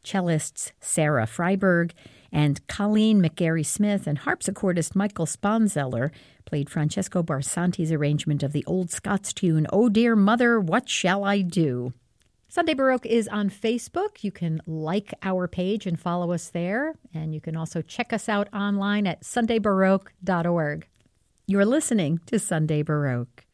cellists Sarah Freiberg and Colleen McGarry-Smith, and harpsichordist Michael Sponzeller played Francesco Barsanti's arrangement of the old Scots tune, "Oh Dear Mother, What Shall I Do?" Sunday Baroque is on Facebook. You can like our page and follow us there. And you can also check us out online at sundaybaroque.org. You're listening to Sunday Baroque.